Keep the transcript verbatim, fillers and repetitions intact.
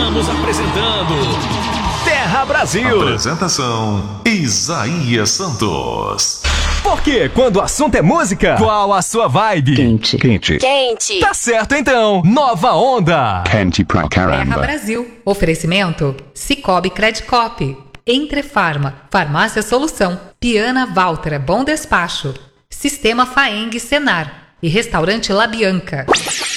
Estamos apresentando Terra Brasil. Apresentação Isaías Santos. Porque quando o assunto é música, qual a sua vibe? Quente. Quente. Quente. Tá certo então, Nova Onda. Quente pra caramba. Terra Brasil. Oferecimento Cicobi Credicop. Entre Farma. Farmácia Solução. Piana Valtra. Bom Despacho. Sistema Faeng Senar. E Restaurante La Bianca.